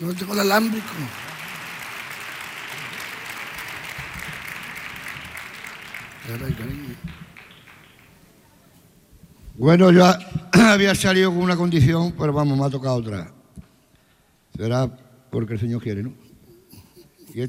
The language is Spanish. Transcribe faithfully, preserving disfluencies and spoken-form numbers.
Yo no tengo el alámbrico. Bueno, yo había salido con una condición, pero vamos, me ha tocado otra. Será porque el Señor quiere, ¿no?